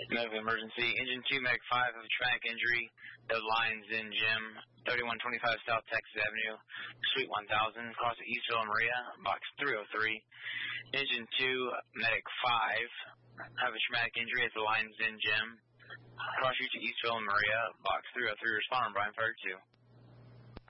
Medical emergency. Engine 2, Medic 5 have a traumatic injury. The Lions in Gym, 3125 South Texas Avenue, Suite 1000, across to Eastville and Maria, box 303. Engine 2, Medic 5 have a traumatic injury at the Lions in Gym. Cross street to Eastville and Maria, box 303. Respond on Brian Fire 2.